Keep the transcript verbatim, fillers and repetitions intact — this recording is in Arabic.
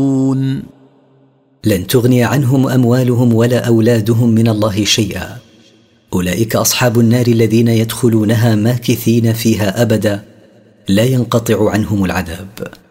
لن تغني عنهم أموالهم ولا أولادهم من الله شيئا. أولئك أصحاب النار الذين يدخلونها ماكثين فيها أبدا لا ينقطع عنهم العذاب.